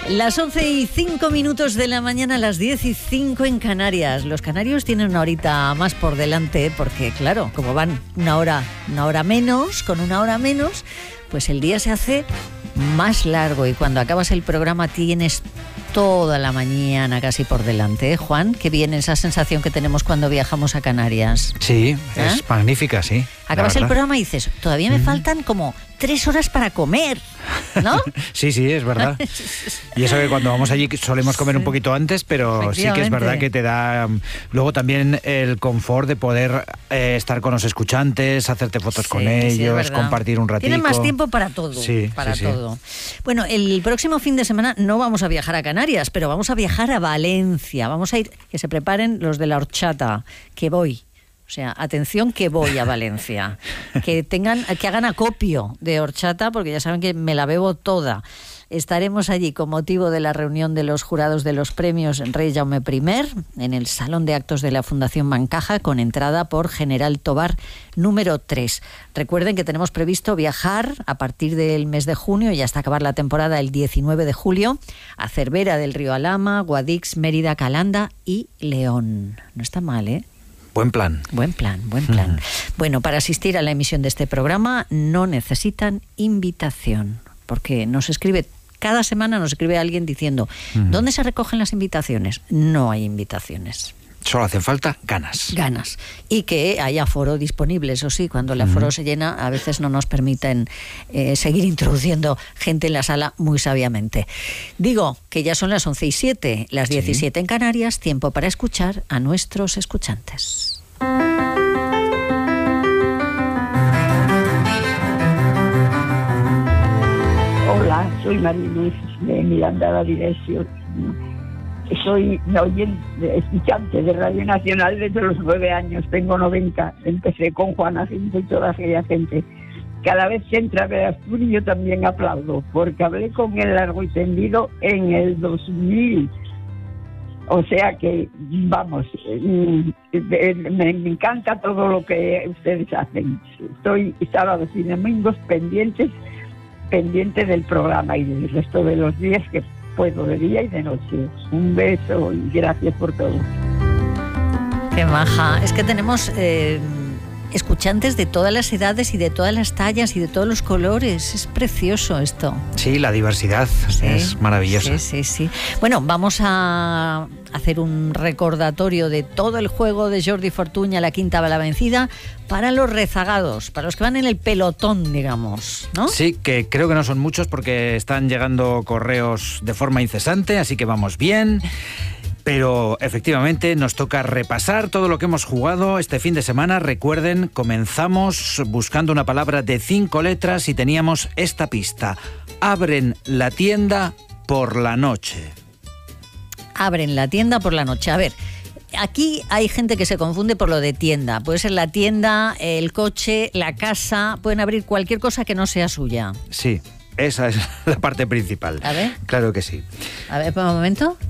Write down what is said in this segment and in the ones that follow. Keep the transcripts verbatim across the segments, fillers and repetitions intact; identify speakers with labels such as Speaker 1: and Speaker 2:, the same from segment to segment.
Speaker 1: Las once y cinco minutos de la mañana, las diez y cinco en Canarias. Los canarios tienen una horita más por delante porque, claro, como van una hora, una hora menos, con una hora menos, pues el día se hace más largo y cuando acabas el programa tienes toda la mañana casi por delante, ¿eh, Juan? Qué bien esa sensación que tenemos cuando viajamos a Canarias.
Speaker 2: Sí,
Speaker 1: ¿Eh?
Speaker 2: es magnífica, sí.
Speaker 1: Acabas el programa y dices, todavía me mm. faltan como tres horas para comer, ¿no?
Speaker 2: Sí, sí, es verdad. Y eso que cuando vamos allí solemos comer un poquito antes, pero sí que es verdad que te da luego también el confort de poder eh, estar con los escuchantes, hacerte fotos sí, con ellos, sí, compartir un ratito.
Speaker 1: Tienen más tiempo para todo,
Speaker 2: sí,
Speaker 1: para
Speaker 2: sí,
Speaker 1: todo.
Speaker 2: Sí.
Speaker 1: Bueno, el próximo fin de semana no vamos a viajar a Canarias, pero vamos a viajar a Valencia. Vamos a ir, que se preparen los de la horchata, que voy. O sea, atención que voy a Valencia. Que tengan, que hagan acopio de horchata, porque ya saben que me la bebo toda. Estaremos allí con motivo de la reunión de los jurados de los premios Rey Jaume primero en el Salón de Actos de la Fundación Mancaja, con entrada por General Tobar número tres. Recuerden que tenemos previsto viajar a partir del mes de junio y hasta acabar la temporada el diecinueve de julio a Cervera del Río Alhama, Guadix, Mérida, Calanda y León. No está mal, ¿eh?
Speaker 2: Buen plan.
Speaker 1: Buen plan, buen plan. Mm. Bueno, para asistir a la emisión de este programa no necesitan invitación, porque nos escribe, cada semana nos escribe alguien diciendo, mm. ¿dónde se recogen las invitaciones? No hay invitaciones.
Speaker 2: Solo hacen falta ganas.
Speaker 1: Ganas. Y que haya aforo disponible, eso sí, cuando el aforo uh-huh. se llena, a veces no nos permiten eh, seguir introduciendo gente en la sala muy sabiamente. Digo que ya son las once y siete, las diez y siete sí. en Canarias, tiempo para escuchar a nuestros escuchantes.
Speaker 3: Hola, soy Mariluz de Miranda La Dirección. Soy oyente, escuchante de Radio Nacional desde los nueve años, tengo noventa, empecé con Juana Cinto y toda aquella gente. Cada vez que entra Veracruz yo también aplaudo, porque hablé con él largo y tendido en el dos mil. O sea que, vamos, me encanta todo lo que ustedes hacen. Estoy sábados y domingos pendientes, pendientes del programa y del resto de los días que puedo, de día y de noche. Un beso y gracias por todo.
Speaker 1: Qué maja. Es que tenemos eh, escuchantes de todas las edades y de todas las tallas y de todos los colores. Es precioso esto.
Speaker 2: Sí, la diversidad sí, es maravillosa.
Speaker 1: Sí, sí, sí. Bueno, vamos a hacer un recordatorio de todo el juego de Jordi Fortuña, La Quinta Bala Vencida, para los rezagados, para los que van en el pelotón, digamos, ¿no?
Speaker 2: Sí, que creo que no son muchos porque están llegando correos de forma incesante, así que vamos bien. Pero efectivamente nos toca repasar todo lo que hemos jugado este fin de semana. Recuerden, comenzamos buscando una palabra de cinco letras y teníamos esta pista. Abren la tienda por la noche.
Speaker 1: Abren la tienda por la noche. A ver, aquí hay gente que se confunde por lo de tienda. Puede ser la tienda, el coche, la casa. Pueden abrir cualquier cosa que no sea suya.
Speaker 2: Sí, esa es la parte principal.
Speaker 1: A ver.
Speaker 2: Claro que sí.
Speaker 1: A ver, por un momento.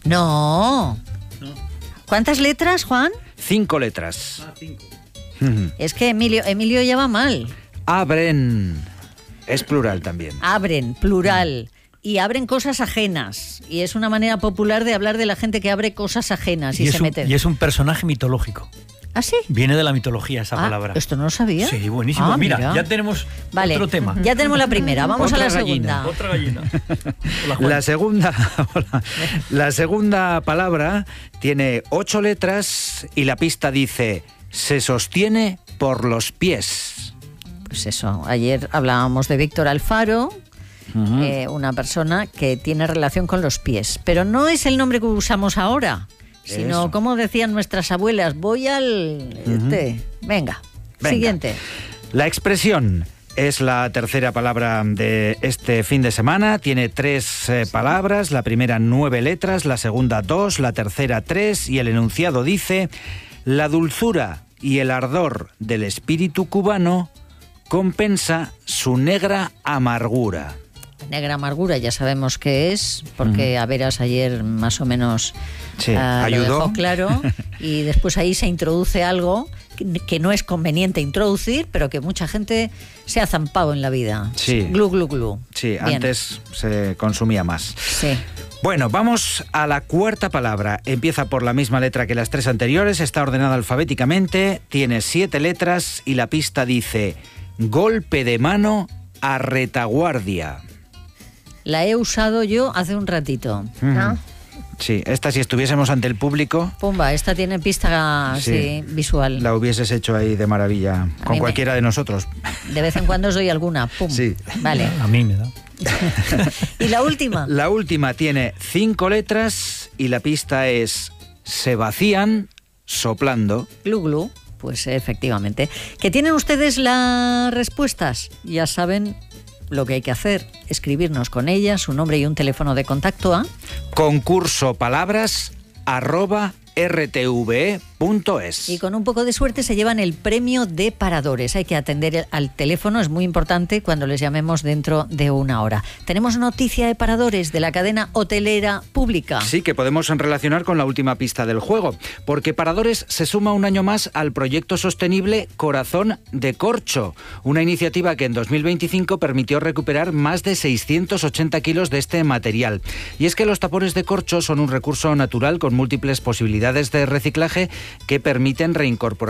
Speaker 1: No. no. ¿Cuántas letras, Juan?
Speaker 2: Cinco letras.
Speaker 4: Ah, cinco.
Speaker 1: Es que Emilio, Emilio ya va mal.
Speaker 2: Abren. Es plural también.
Speaker 1: Abren, plural. Y abren cosas ajenas. Y es una manera popular de hablar de la gente que abre cosas ajenas y,
Speaker 4: y
Speaker 1: se
Speaker 4: un,
Speaker 1: mete.
Speaker 4: Y es un personaje mitológico.
Speaker 1: ¿Ah, sí?
Speaker 4: Viene de la mitología esa
Speaker 1: ah,
Speaker 4: palabra.
Speaker 1: ¿Esto no lo sabía?
Speaker 4: Sí, buenísimo.
Speaker 1: Ah,
Speaker 4: mira,
Speaker 1: mira,
Speaker 4: ya tenemos
Speaker 1: vale.
Speaker 4: otro tema.
Speaker 1: Ya tenemos la primera. Vamos
Speaker 2: Otra
Speaker 1: a la
Speaker 2: gallina.
Speaker 1: segunda.
Speaker 4: Otra gallina. Hola, Juan.
Speaker 2: La segunda, hola. La segunda palabra tiene ocho letras y la pista dice: se sostiene por los pies.
Speaker 1: Pues eso, ayer hablábamos de Víctor Alfaro,
Speaker 2: uh-huh.
Speaker 1: eh, una persona que tiene relación con los pies, pero no es el nombre que usamos ahora, sino eso. Como decían nuestras abuelas, voy al... Este. Uh-huh. Venga, Venga, siguiente.
Speaker 2: La expresión es la tercera palabra de este fin de semana. Tiene tres eh, palabras, la primera nueve letras, la segunda dos, la tercera tres, y el enunciado dice: la dulzura y el ardor del espíritu cubano compensa su negra amargura.
Speaker 1: Negra amargura ya sabemos qué es, porque uh-huh. a veras ayer más o menos
Speaker 2: sí,
Speaker 1: uh,
Speaker 2: ayudó.
Speaker 1: Lo dejó claro, y después ahí se introduce algo que no es conveniente introducir, pero que mucha gente se ha zampado en la vida.
Speaker 2: Sí.
Speaker 1: Glu, glu, glu.
Speaker 2: Sí,
Speaker 1: Bien.
Speaker 2: antes se consumía más.
Speaker 1: Sí.
Speaker 2: Bueno, vamos a la cuarta palabra. Empieza por la misma letra que las tres anteriores, está ordenada alfabéticamente, tiene siete letras y la pista dice golpe de mano a retaguardia.
Speaker 1: La he usado yo hace un ratito.
Speaker 2: Ujú. Sí, esta si estuviésemos ante el público,
Speaker 1: Pumba, esta tiene pista
Speaker 2: Sí.
Speaker 1: sí, visual.
Speaker 2: la hubieses hecho ahí de maravilla, con
Speaker 1: mí me-
Speaker 2: cualquiera de nosotros.
Speaker 1: De vez en cuando os doy alguna. Pum.
Speaker 2: Sí.
Speaker 1: Vale.
Speaker 4: A mí me da.
Speaker 1: ¿Y la última?
Speaker 2: La última tiene cinco letras y la pista es se vacían soplando.
Speaker 1: Glu, glu. Pues efectivamente. ¿Que tienen ustedes las respuestas? Ya saben lo que hay que hacer. Escribirnos con ellas, su nombre y un teléfono de contacto a...
Speaker 2: Concurso palabras arroba r t v e punto es.
Speaker 1: Y con un poco de suerte se llevan el premio de paradores. Hay que atender al teléfono, es muy importante cuando les llamemos dentro de una hora. Tenemos noticia de paradores de la cadena hotelera pública.
Speaker 2: Sí, que podemos relacionar con la última pista del juego, porque Paradores se suma un año más al proyecto sostenible Corazón de Corcho, una iniciativa que en dos mil veinticinco permitió recuperar más de seiscientos ochenta kilos de este material. Y es que los tapones de corcho son un recurso natural con múltiples posibilidades de reciclaje que permiten reincorporar